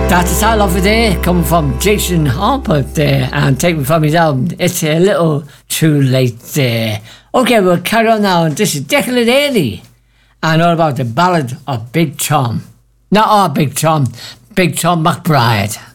That's a style of the day, coming from Jason Harper there, and taken from his album It's a Little Too Late there. Okay, we'll carry on now, and this is Declan Daly, and all about the ballad of Big Tom. Not our Big Tom, Big Tom McBride.